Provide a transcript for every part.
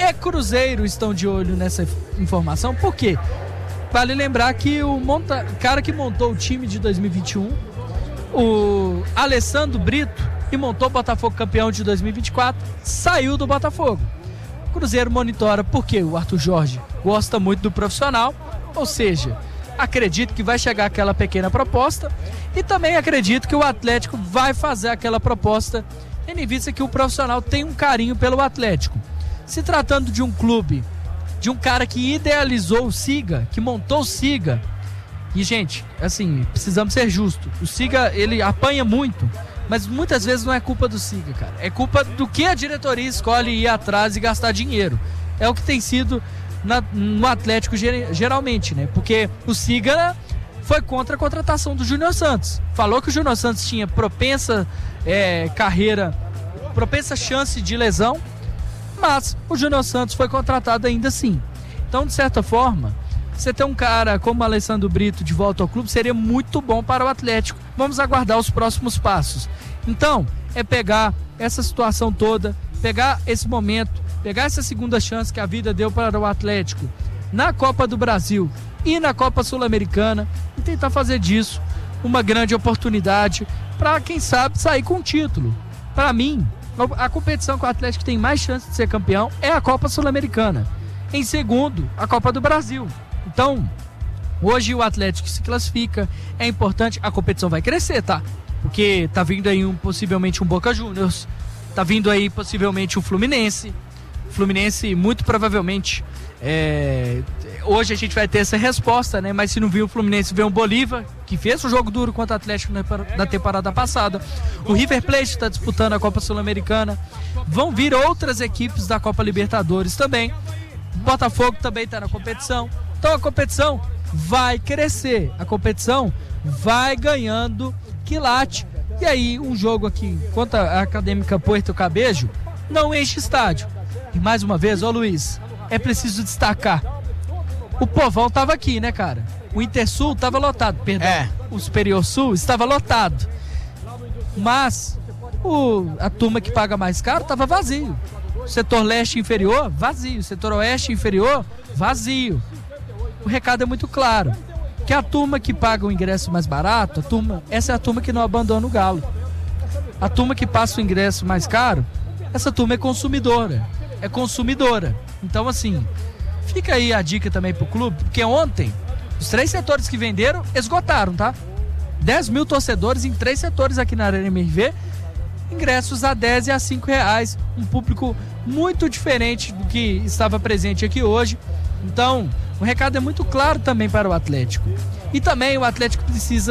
e Cruzeiro estão de olho nessa informação. Por quê? Vale lembrar que o cara que montou o time de 2021, o Alessandro Brito, e montou o Botafogo campeão de 2024, saiu do Botafogo. O Cruzeiro monitora porque o Arthur Jorge gosta muito do profissional, ou seja, acredito que vai chegar aquela pequena proposta, e também acredito que o Atlético vai fazer aquela proposta, tendo em vista que o profissional tem um carinho pelo Atlético. Se tratando de um clube, de um cara que idealizou o Siga, que montou o Siga, e gente, assim, precisamos ser justos, o Siga, ele apanha muito, mas muitas vezes não é culpa do Siga, cara, é culpa do que a diretoria escolhe ir atrás e gastar dinheiro. É o que tem sido no Atlético geralmente, né? Porque o Siga foi contra a contratação do Júnior Santos. Falou que o Júnior Santos tinha propensa chance de lesão, mas o Júnior Santos foi contratado ainda assim. Então, de certa forma, você ter um cara como o Alessandro Brito de volta ao clube seria muito bom para o Atlético. Vamos aguardar os próximos passos. Então, é pegar essa situação toda, pegar esse momento, pegar essa segunda chance que a vida deu para o Atlético na Copa do Brasil e na Copa Sul-Americana e tentar fazer disso uma grande oportunidade para, quem sabe, sair com o título. Para mim, a competição que o Atlético tem mais chance de ser campeão é a Copa Sul-Americana. Em segundo, a Copa do Brasil. Então, hoje o Atlético se classifica, é importante, a competição vai crescer, tá? Porque tá vindo aí possivelmente um Boca Juniors, tá vindo aí possivelmente um Fluminense. Fluminense muito provavelmente hoje a gente vai ter essa resposta, né? Mas se não viu o Fluminense, vê um Bolívar, que fez um jogo duro contra o Atlético na temporada passada. O River Plate está disputando a Copa Sul-Americana. Vão vir outras equipes da Copa Libertadores também. O Botafogo também está na competição. Então a competição vai crescer, a competição vai ganhando quilate. E aí um jogo aqui contra a Acadêmica Puerto Cabello não enche estádio. E mais uma vez, Luiz, é preciso destacar, o povão tava aqui, né, cara? O Intersul tava lotado, perdão, o Superior Sul estava lotado, mas a turma que paga mais caro tava vazio. O setor leste inferior, vazio. O setor oeste inferior, vazio. O recado é muito claro, que a turma que paga o ingresso mais barato, essa é a turma que não abandona o galo. A turma que passa o ingresso mais caro, essa turma é consumidora. Então, assim, fica aí a dica também pro clube, porque ontem os 3 setores que venderam esgotaram, tá? 10 mil torcedores em 3 setores aqui na Arena MRV, ingressos a 10 e a 5 reais, um público muito diferente do que estava presente aqui hoje. Então, o recado é muito claro também para o Atlético. E também o Atlético precisa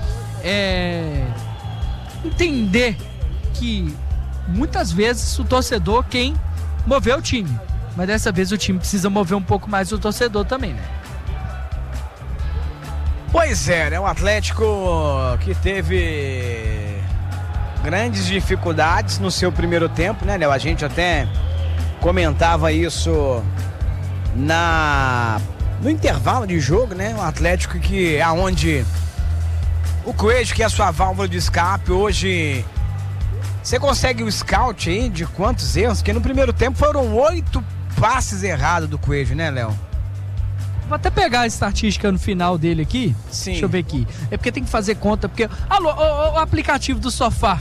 entender que muitas vezes o torcedor quem moveu o time, mas dessa vez o time precisa mover um pouco mais o torcedor também, né? Pois é, né? O Atlético que teve grandes dificuldades no seu primeiro tempo, né, Léo? A gente até comentava isso no intervalo de jogo, né? O Atlético que é onde o Coelho, que é a sua válvula de escape, hoje você consegue o scout aí de quantos erros? Porque no primeiro tempo foram 8 passes errados do Coelho, né, Léo? Vou até pegar a estatística no final dele aqui. Sim. Deixa eu ver aqui. É porque tem que fazer conta, porque... Alô, o aplicativo do sofá.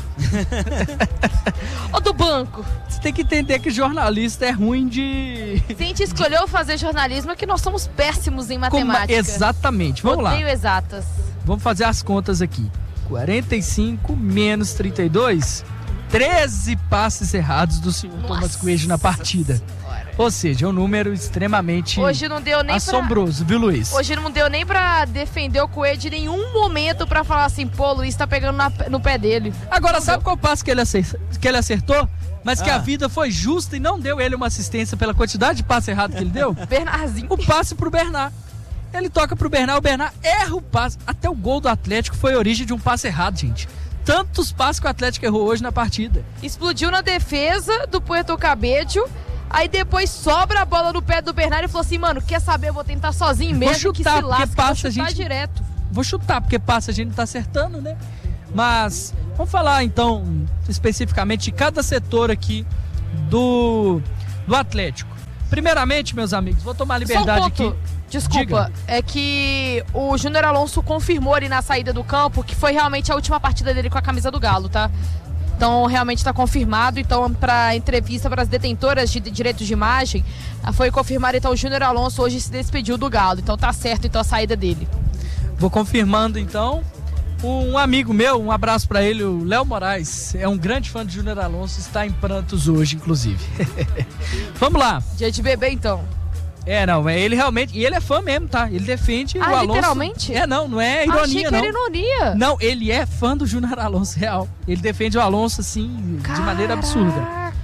Ou do banco. Você tem que entender que jornalista é ruim de... Se a gente escolheu fazer jornalismo é que nós somos péssimos em matemática. Exatamente, vamos lá. Odeio exatas. Vamos fazer as contas aqui. 45 menos 32, 13 passes errados do senhor Thomas Coelho na partida. Ou seja, é um número extremamente hoje não deu nem assombroso, viu, Luiz? Hoje não deu nem pra defender o Coelho de nenhum momento pra falar assim, pô, o Luiz tá pegando no pé dele. Agora, sabe qual passe que ele acertou? Mas que a vida foi justa e não deu ele uma assistência pela quantidade de passe errado que ele deu? Bernardzinho. O passe pro Bernard. Ele toca pro Bernard, o Bernard erra o passe. Até o gol do Atlético foi a origem de um passe errado, gente. Tantos passes que o Atlético errou hoje na partida. Explodiu na defesa do Puerto Cabello. Aí depois sobra a bola no pé do Bernardo e falou assim, mano, quer saber, eu vou tentar sozinho mesmo. Vou chutar, que se lasca, porque passa, vou chutar a gente... direto. Vou chutar, porque passa, a gente não tá acertando, né? Mas vamos falar então especificamente de cada setor aqui do Atlético. Primeiramente, meus amigos, vou tomar liberdade Só um ponto. aqui. Desculpa, Diga. é que o Júnior Alonso confirmou ali na saída do campo que foi realmente a última partida dele com a camisa do Galo, tá? Então, realmente está confirmado. Então, para entrevista para as detentoras de direitos de imagem, foi confirmado. Então, o Júnior Alonso hoje se despediu do Galo. Então, tá certo então a saída dele. Vou confirmando, então. Um amigo meu, um abraço para ele, o Léo Moraes, é um grande fã de Júnior Alonso, está em prantos hoje, inclusive. Vamos lá. Dia de bebê, então. Não, ele realmente, e ele é fã mesmo, tá? Ele defende o Alonso. Literalmente? Não é ironia, Achei que não. era ironia. Não, ele é fã do Júnior Alonso, real. Ele defende o Alonso, assim, de maneira absurda.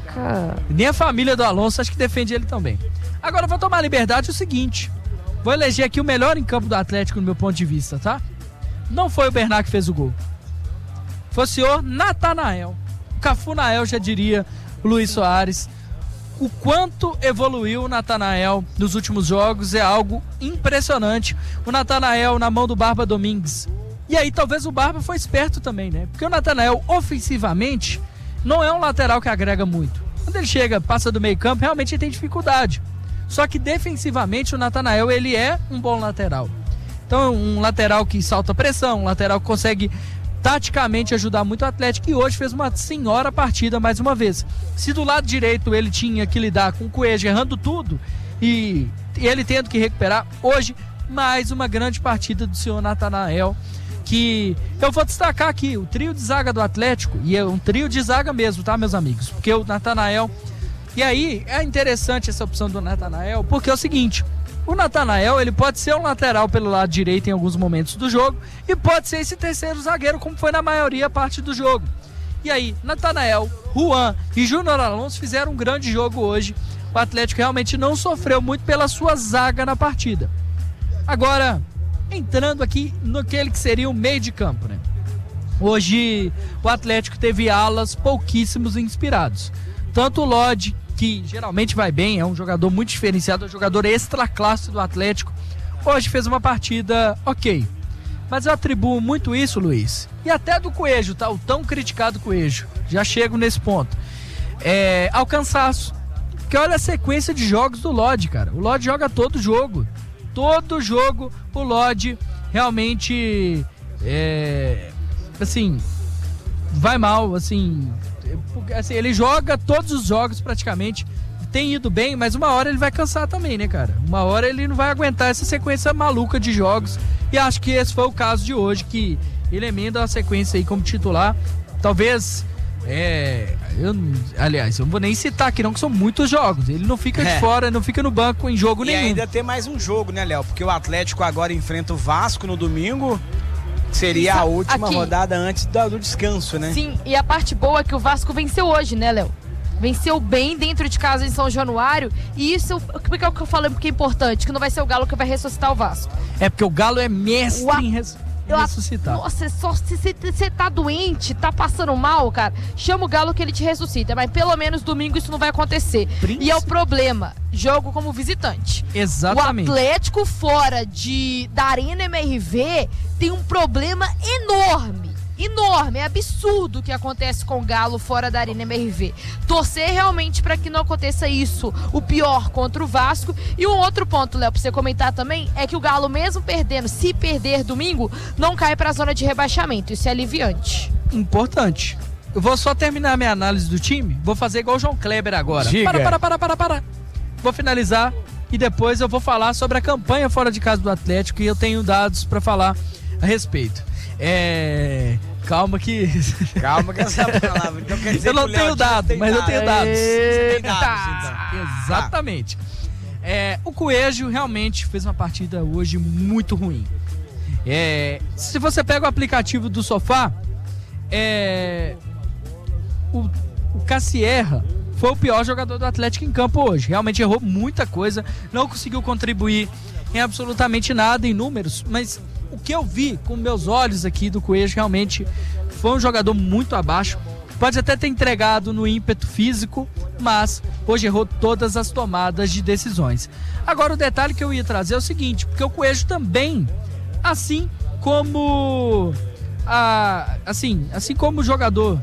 Nem a família do Alonso acho que defende ele também. Agora eu vou tomar a liberdade o seguinte, vou eleger aqui o melhor em campo do Atlético no meu ponto de vista, tá? Não foi o Bernard que fez o gol. Foi o senhor Natanael. O Cafunael, já diria o Luiz Soares. O quanto evoluiu o Natanael nos últimos jogos é algo impressionante. O Natanael na mão do Barba Domingues. E aí talvez o Barba foi esperto também, né? Porque o Natanael, ofensivamente, não é um lateral que agrega muito. Quando ele chega, passa do meio campo, realmente ele tem dificuldade. Só que defensivamente o Natanael, ele é um bom lateral. Então, um lateral que salta pressão, um lateral que consegue taticamente ajudar muito o Atlético, e hoje fez uma senhora partida mais uma vez. Se do lado direito ele tinha que lidar com o Coelho errando tudo e ele tendo que recuperar, hoje mais uma grande partida do senhor Natanael, que eu vou destacar aqui, o trio de zaga do Atlético, e é um trio de zaga mesmo, tá, meus amigos? Porque o Natanael, e aí é interessante essa opção do Natanael, porque é o seguinte, o Natanael, ele pode ser um lateral pelo lado direito em alguns momentos do jogo e pode ser esse terceiro zagueiro, como foi na maioria parte do jogo. E aí, Natanael, Juan e Júnior Alonso fizeram um grande jogo hoje. O Atlético realmente não sofreu muito pela sua zaga na partida. Agora, entrando aqui naquele que seria o meio de campo, né? Hoje, o Atlético teve alas pouquíssimos inspirados. Tanto o Lodi, que geralmente vai bem, é um jogador muito diferenciado, é um jogador extra classe do Atlético, hoje fez uma partida ok. Mas eu atribuo muito isso, Luiz, e até do Coelho, tá? O tão criticado Coelho, já chego nesse ponto, ao cansaço. Porque olha a sequência de jogos do Lodi, cara. O Lodi joga todo jogo o Lodi realmente assim, vai mal, assim, ele joga todos os jogos praticamente, tem ido bem, mas uma hora ele vai cansar também, né, cara? Uma hora ele não vai aguentar essa sequência maluca de jogos, e acho que esse foi o caso de hoje, que ele emenda a sequência aí como titular. Talvez, aliás, eu não vou nem citar aqui não, que são muitos jogos, ele não fica de fora, não fica no banco em jogo nenhum. E ainda tem mais um jogo, né, Léo? Porque o Atlético agora enfrenta o Vasco no domingo, seria a última rodada antes do descanso, né? Sim, e a parte boa é que o Vasco venceu hoje, né, Léo? Venceu bem dentro de casa em São Januário, e isso, porque é o que eu falei, porque é importante, que não vai ser o Galo que vai ressuscitar o Vasco. É porque o Galo é mestre em ressuscitar. Nossa, só se você tá doente, tá passando mal, cara, chama o Galo que ele te ressuscita, mas pelo menos domingo isso não vai acontecer. E é o problema, jogo como visitante. Exatamente. O Atlético fora da Arena MRV tem um problema enorme, é absurdo o que acontece com o Galo fora da Arena MRV. Torcer realmente para que não aconteça isso, o pior contra o Vasco. E um outro ponto, Léo, pra você comentar também, é que o Galo, mesmo perdendo, se perder domingo, não cai para a zona de rebaixamento. Isso é aliviante. Importante. Eu vou só terminar minha análise do time, vou fazer igual o João Kleber agora. Diga. Para. Vou finalizar e depois eu vou falar sobre a campanha fora de casa do Atlético, e eu tenho dados para falar a respeito. Calma que essa palavra. Então quer dizer eu não tenho dados, mas eu tenho dados. Você tem dados, então. Exatamente. O Coelho realmente fez uma partida hoje muito ruim. Se você pega o aplicativo do Sofá, o Cassierra foi o pior jogador do Atlético em campo hoje. Realmente errou muita coisa, não conseguiu contribuir em absolutamente nada em números, mas o que eu vi com meus olhos aqui do Coelho realmente foi um jogador muito abaixo. Pode até ter entregado no ímpeto físico, mas hoje errou todas as tomadas de decisões. Agora, o detalhe que eu ia trazer é o seguinte, porque o Coelho também, assim como o jogador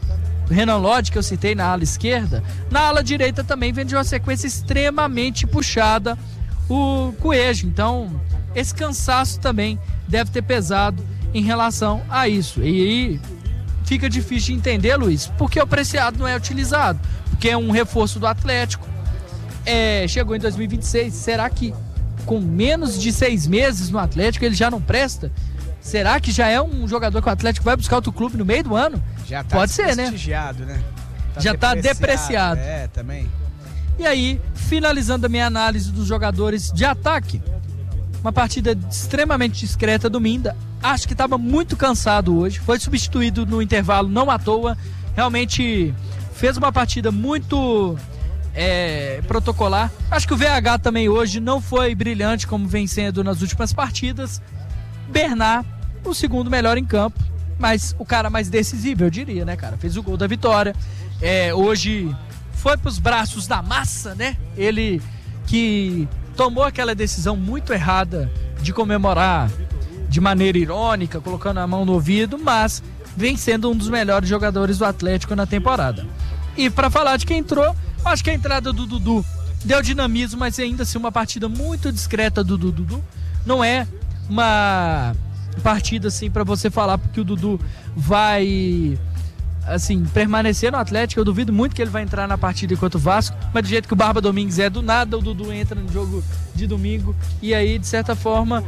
Renan Lodge, que eu citei na ala esquerda, na ala direita também vem de uma sequência extremamente puxada o Coelho. Então, esse cansaço também deve ter pesado em relação a isso. E aí fica difícil de entender, Luiz, porque o Preciado não é utilizado, porque é um reforço do Atlético. Chegou em 2026, será que com menos de 6 meses no Atlético ele já não presta? Será que já é um jogador que o Atlético vai buscar outro clube no meio do ano? Já tá Pode ser, né? Já tá depreciado. Também. E aí, finalizando a minha análise dos jogadores de ataque, uma partida extremamente discreta do Minda. Acho que estava muito cansado hoje, foi substituído no intervalo, não à toa. Realmente fez uma partida muito protocolar. Acho que o VH também hoje não foi brilhante como vem sendo nas últimas partidas. Bernard, o segundo melhor em campo, mas o cara mais decisivo, eu diria, né, cara? Fez o gol da vitória. Hoje foi pros braços da massa, né? Ele que tomou aquela decisão muito errada de comemorar de maneira irônica, colocando a mão no ouvido, mas vem sendo um dos melhores jogadores do Atlético na temporada. E para falar de quem entrou, acho que a entrada do Dudu deu dinamismo, mas ainda assim uma partida muito discreta do Dudu. Não é uma partida assim para você falar porque o Dudu vai assim permanecer no Atlético. Eu duvido muito que ele vai entrar na partida enquanto o Vasco, mas do jeito que o Barba Domingues do nada o Dudu entra no jogo de domingo e aí de certa forma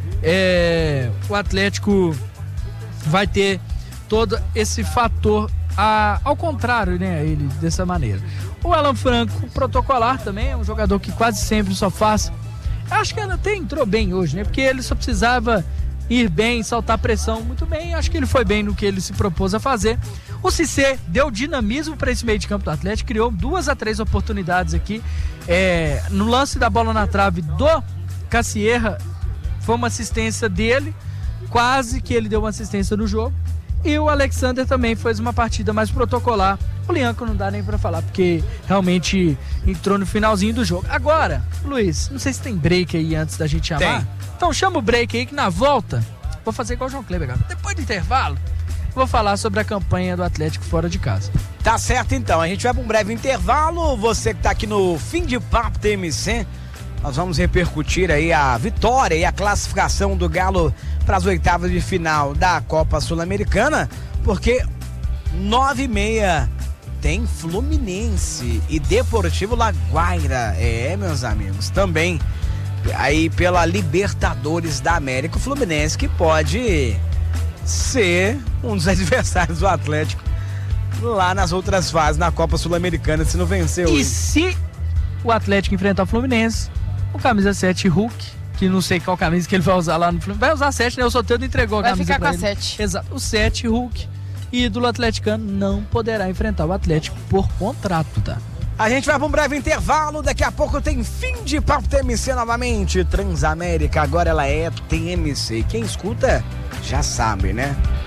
o Atlético vai ter todo esse fator ao contrário, né, ele dessa maneira. O Alan Franco, protocolar também, é um jogador que quase sempre só faz. Acho que ele até entrou bem hoje, né? Porque ele só precisava ir bem, saltar pressão muito bem. Acho que ele foi bem no que ele se propôs a fazer. O Cissé deu dinamismo para esse meio de campo do Atlético, criou 2 a 3 oportunidades aqui. No lance da bola na trave do Cassierra, foi uma assistência dele, quase que ele deu uma assistência no jogo. E o Alexander também fez uma partida mais protocolar. O Lianco não dá nem pra falar, porque realmente entrou no finalzinho do jogo. Agora, Luiz, não sei se tem break aí antes da gente chamar. Tem. Então chama o break aí que na volta, vou fazer igual o João Kleber, cara. Depois do intervalo, vou falar sobre a campanha do Atlético fora de casa. Tá certo então, a gente vai pra um breve intervalo. Você que tá aqui no Fim de Papo TMC, nós vamos repercutir aí a vitória e a classificação do Galo para as oitavas de final da Copa Sul-Americana, porque 9h30 tem Fluminense e Deportivo Laguaira, meus amigos, também aí pela Libertadores da América, o Fluminense que pode ser um dos adversários do Atlético lá nas outras fases na Copa Sul-Americana, se não vencer hoje. E se o Atlético enfrentar o Fluminense, o camisa 7 Hulk, que não sei qual camisa que ele vai usar lá no Fluminense, vai usar 7, né? O Soteldo entregou a camisa pra ele. Vai ficar com a 7. Exato, o 7 Hulk, ídolo atleticano, não poderá enfrentar o Atlético por contrato, tá? A gente vai para um breve intervalo, daqui a pouco tem Fim de Papo TMC novamente. Transamérica, agora ela é TMC. Quem escuta já sabe, né?